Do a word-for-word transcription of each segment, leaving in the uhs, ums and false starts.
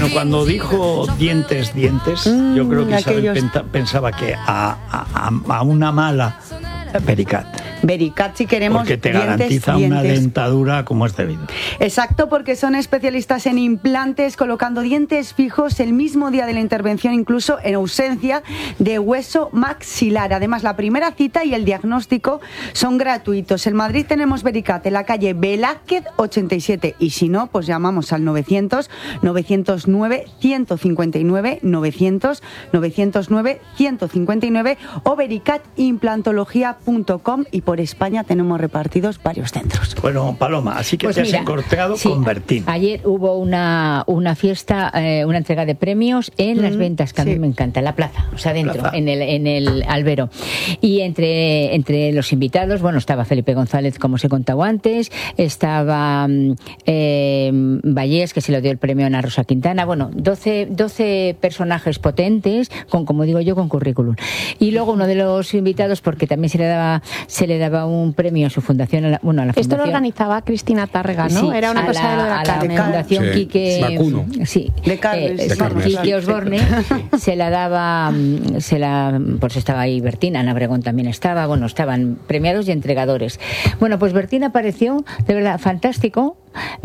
Bueno, cuando dijo dientes, dientes, mm, yo creo que Isabel aquellos... pensaba que a, a, a una mala Vericat. Vericat si queremos porque te dientes, garantiza dientes. una dentadura como es debido. Exacto, porque son especialistas en implantes, colocando dientes fijos el mismo día de la intervención, incluso en ausencia de hueso maxilar. Además, la primera cita y el diagnóstico son gratuitos. En Madrid tenemos Vericat en la calle Velázquez ochenta y siete, y si no, pues llamamos al novecientos, novecientos nueve, ciento cincuenta y nueve, novecientos, novecientos nueve, ciento cincuenta y nueve o vericat implantología punto com, y por España tenemos repartidos varios centros. Bueno, Paloma, así que pues te mira, has encorteado sí, con Bertín. Ayer hubo una, una fiesta, eh, una entrega de premios en mm, las ventas, que a mí sí. me encanta, en la plaza, o sea, dentro, plaza. en el en el albero. Y entre, entre los invitados, bueno, estaba Felipe González, como os he contado antes, estaba eh, Vallés, que se lo dio el premio a Ana Rosa Quintana, bueno, doce, doce personajes potentes, con, como digo yo, con currículum. Y luego uno de los invitados, porque también se le daba se le daba un premio a su fundación, a la, bueno, a la fundación. Esto lo organizaba Cristina Tárrega, ¿no? Sí, Era una cosa la, de lo de la, a la carne. fundación sí. Quique Vacuno. Sí, de carne, eh, de carne. Quique Osborne se la daba, se la, pues estaba ahí Bertín, Ana Obregón también estaba, bueno, estaban premiados y entregadores. Bueno, pues Bertín apareció, de verdad, fantástico.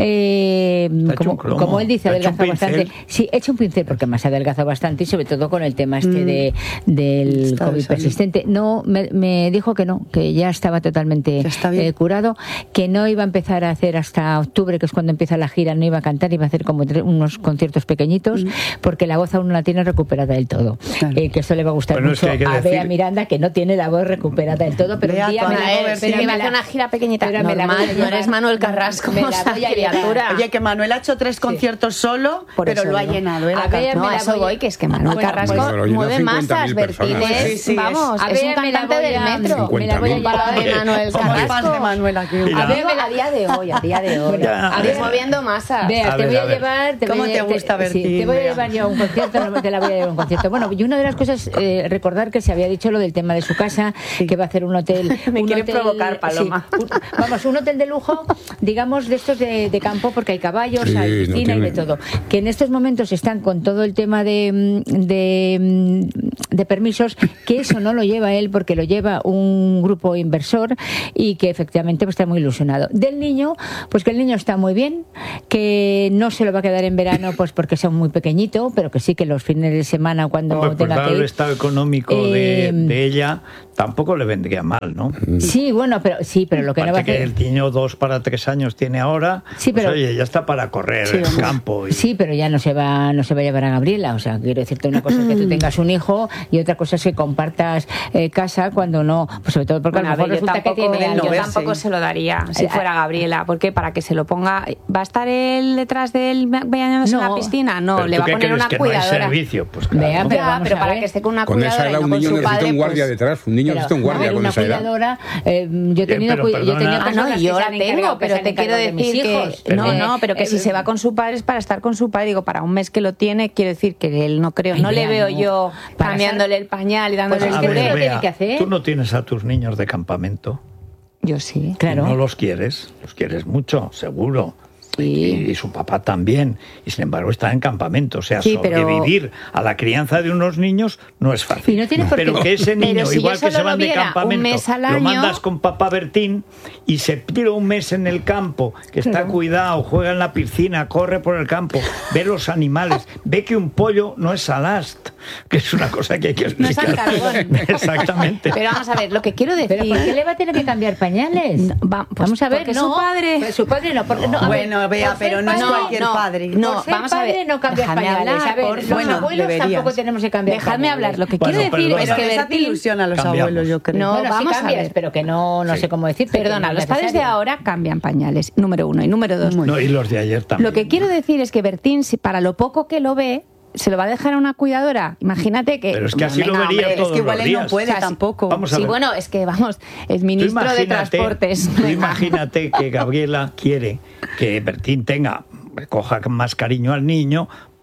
Eh, como, como él dice, adelgazó bastante. Sí, echa un pincel porque más adelgazó bastante, y sobre todo con el tema este mm. de del Está COVID persistente. No, me, me dijo que no, que ya estaba totalmente eh, curado, que no iba a empezar a hacer hasta octubre, que es cuando empieza la gira, no iba a cantar, iba a hacer como tres, unos conciertos pequeñitos, mm. porque la voz aún no la tiene recuperada del todo. Claro. Eh, que eso le va a gustar bueno, mucho es que a decir... Bea Miranda, que no tiene la voz recuperada del todo, pero Bea, un día me la voy a ver, me hace una gira pequeñita. Pero me la voy a no eres Manuel Carrasco. Me la voy a criatura. Oye, que Manuel ha hecho tres conciertos sí. solo, Por pero lo ha no. llenado. ¿eh? A ver, no, a eso voy, que es que Manuel bueno, Carrasco pues, mueve masas, Bertín es, sí, sí, vamos, es, es un cantante del metro. Me la voy a llevar de Manuel Carrasco. de Manuel aquí. A ver, a día de hoy, a día de hoy. A ver, moviendo masas. Vea, te voy a llevar... ¿Cómo te gusta, Bertín? Te voy a llevar yo a un concierto, no te la voy a llevar a un concierto. Bueno, y una de las cosas, recordar que se había dicho lo del tema de su casa, que va a hacer un hotel... Me quiere provocar, Paloma. Vamos, un hotel de lujo, digamos, de estos de campo, porque hay caballos, sí, hay piscina no tiene... y de todo. Que en estos momentos están con todo el tema de, de, de permisos, que eso no lo lleva él, porque lo lleva un grupo inversor, y que efectivamente pues, está muy ilusionado. Del niño, pues que el niño está muy bien, que no se lo va a quedar en verano pues porque es muy pequeñito, pero que sí que los fines de semana cuando Hombre, pues tenga que ir... el estado económico eh, de, de ella tampoco le vendría mal, ¿no? Sí, bueno, pero sí, pero lo que Aparte no va a hacer... que el niño dos para tres años tiene ahora, sí, pero... pues, oye, ya está para correr sí, el campo. Y... Sí, pero ya no se va no se va a llevar a Gabriela, o sea, quiero decirte, una cosa es que tú tengas un hijo y otra cosa es que compartas eh, casa cuando no, pues sobre todo porque bueno, a lo mejor ver, resulta tampoco, que tiene yo algo. tampoco se lo daría si eh, fuera Gabriela, porque para que se lo ponga, ¿va a estar él detrás de él bañándose no, en la piscina? No, le va a poner una que cuidadora. No hay servicio, pues claro. Vea, pero, ya, pero para que esté con una con cuidadora esa edad, y no un con niño su necesita padre, un guardia pues, detrás, un niño necesita un guardia con esa edad. Cuidadora, eh, yo he tenido, pero, yo he tenido ah, no, y yo la tengo, pero te quiero decir que no, eh, no, pero que eh, si se va con su padre es para estar con su padre, digo, para un mes que lo tiene, quiero decir que él no creo, no le veo yo cambiándole el pañal y dándole el que tiene que hacer. ¿Tú no tienes a tus niños de campamento? Yo sí. Claro. ¿No los quieres? Los quieres mucho, seguro. Sí. Y, y su papá también, y sin embargo está en campamento, o sea, sí, pero... sobrevivir a la crianza de unos niños no es fácil. Y no tiene por pero qué... que ese niño, si igual que se van de campamento, año... lo mandas con papá Bertín y se tira un mes en el campo, que está claro. cuidado, juega en la piscina, corre por el campo, ve los animales, ve que un pollo no es alast, que es una cosa que hay que explicar. No es alcargón. Exactamente. Pero vamos a ver, lo que quiero decir... ¿Pero por qué le va a tener que cambiar pañales? No, va, pues vamos a ver, porque no. su padre... Pues su padre no. Porque, no, no bueno, vea, pero no es cualquier no, padre. No, por ser vamos a ver, no cambias pañales. Hablar, a ver, por, los bueno, abuelos deberías. tampoco tenemos que cambiar Dejadme pañales. hablar. Lo que bueno, quiero decir perdona. es que Pero Bertín... ilusión a los Cambiamos. abuelos, yo creo. No, bueno, vamos sí cambias, a ver. pero que no, no sí. sé cómo decir. Perdona, no los padres de ahora cambian pañales, número uno. Y número dos, no, y los de ayer también. lo que quiero decir es que Bertín, si para lo poco que lo ve, se lo va a dejar a una cuidadora. Imagínate que... Pero es que así venga, lo vería hombre, todos es que igual los él días. no puede o sea, tampoco. Vamos a sí, ver. bueno, es que vamos, el ministro de Transportes. Tú imagínate que Gabriela quiere que Bertín tenga, coja más cariño al niño,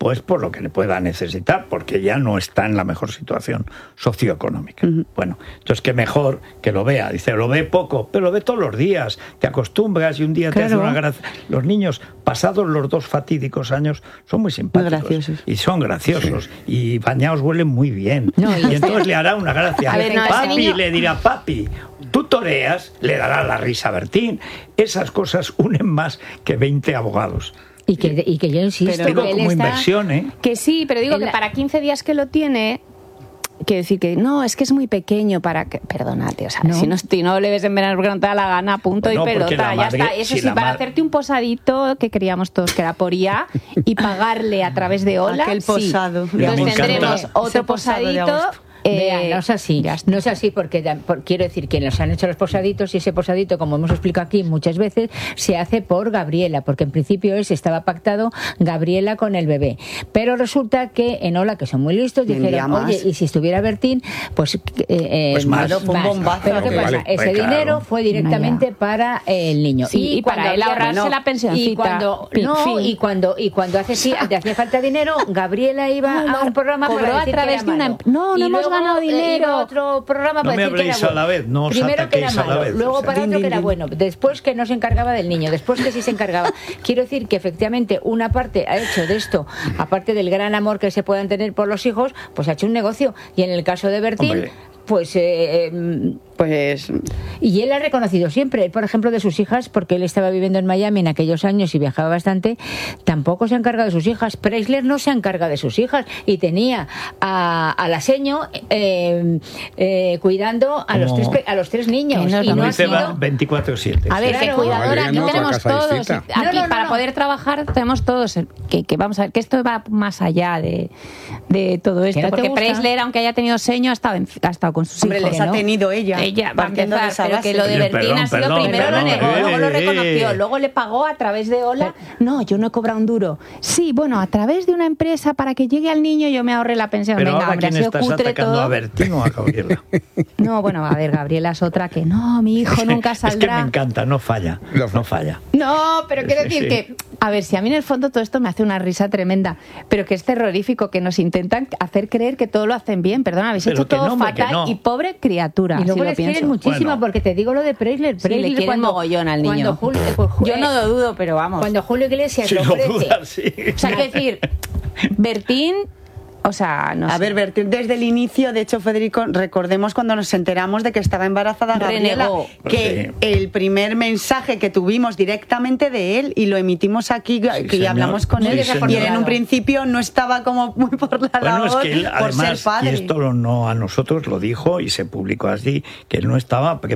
pues por lo que le pueda necesitar, porque ya no está en la mejor situación socioeconómica. Uh-huh. Bueno, entonces que mejor que lo vea. Dice, lo ve poco, pero lo ve todos los días. Te acostumbras y un día claro. te hace una gracia. Los niños, pasados los dos fatídicos años, son muy simpáticos. Muy graciosos. Y son graciosos. Sí. Y bañados huelen muy bien. No, y entonces le hará una gracia. A ver, no, papi niño... le dirá, papi, tú toreas, le dará la risa a Bertín. Esas cosas unen más que veinte abogados. Y que, y que yo insisto, pero digo, que él como está... inversión, ¿eh? Que sí, pero digo la... que para quince días que lo tiene... Quiero decir que no, es que es muy pequeño para que... Perdónate, o sea, ¿no? si, no, si no le ves en verano porque no te da la gana, punto bueno, y pelota, ya madre, está. Eso si sí, para mar... hacerte un posadito que queríamos todos que era por I A y pagarle a través de Ola, aquel posado. Sí. Entonces tendremos otro posadito... Eh, Vea, no es así, no es así porque por, quiero decir que nos han hecho los posaditos y ese posadito, como hemos explicado aquí muchas veces, se hace por Gabriela, porque en principio ese estaba pactado Gabriela con el bebé, pero resulta que en Ola, que son muy listos, dijeron, oye, y si estuviera Bertín, pues eh, pues más, más, fue un bombazo. Pero ¿qué pasa? Vale, ese pues dinero claro. fue directamente no, para el niño sí, y, y para él ahorrarse no, la pensioncita y cuando no, fin. y cuando y cuando hace sí, te hacía falta dinero, Gabriela iba no, no, a un programa cobró a través de una no, no hemos ganado dinero. Otro programa no para me decir que era bueno. A la vez, no primero que era malo, a la vez, luego o sea, para din, otro din, que era din. bueno, después que no se encargaba del niño, después que sí se encargaba. Quiero decir que efectivamente una parte ha hecho de esto, aparte del gran amor que se puedan tener por los hijos, pues ha hecho un negocio. Y en el caso de Bertín, Hombre. pues... Eh, eh, Pues... Y él ha reconocido siempre, por ejemplo, de sus hijas, porque él estaba viviendo en Miami en aquellos años y viajaba bastante, tampoco se ha encargado de sus hijas. Preisler no se ha encargado de sus hijas y tenía a, a la seño eh, eh, cuidando a los, tres, a los tres niños. No, y no ha sido veinticuatro siete. A ver, claro. que cuidadora, aquí no, tenemos todos. Aquí no, no, no, para no. poder trabajar tenemos todos. Que, que vamos a ver, que esto va más allá de, de todo esto. No porque Preisler, aunque haya tenido seño, ha estado, en, ha estado con sus Hombre, hijos. les ha ¿no? tenido ella. Ella, va a empezar, pero que lo de Oye, Bertín perdón, ha sido perdón, primero perdón, lo negó, eh, luego lo eh, reconoció, eh. luego le pagó a través de Ola. No, yo no he cobrado un duro. Sí, bueno, a través de una empresa para que llegue al niño yo me ahorré la pensión. Pero Venga, ahora hombre, ha ¿quién sido estás cutre atacando todo. a Bertín o a Gabriela? No, bueno, a ver, Gabriela es otra que no, mi hijo nunca saldrá. Es que me encanta, no falla, no falla. No, pero quiero decir sí. que, a ver, si a mí en el fondo todo esto me hace una risa tremenda, pero que es terrorífico, que nos intentan hacer creer que todo lo hacen bien. Perdona, habéis pero hecho todo no, fatal no. y pobre criatura. Y luego si les lo quieren muchísimo, bueno. porque te digo lo de Preisler. Sí, le quieren mogollón al niño. Julio, pues, yo no lo dudo, pero vamos. Cuando Julio Iglesias Si lo lo ofrece. dudas, sí. O sea, quiero decir, Bertín... O sea, no A sé. ver, Bertín, desde el inicio, de hecho, Federico, recordemos cuando nos enteramos de que estaba embarazada Gabriela, Renegó. que Sí. el primer mensaje que tuvimos directamente de él y lo emitimos aquí, Sí, que señor. hablamos con Sí, él, señor. y él en un principio no estaba como muy por la Bueno, labor, es que él, por ser además, padre. y esto lo- no a nosotros lo dijo y se publicó así, que él no estaba...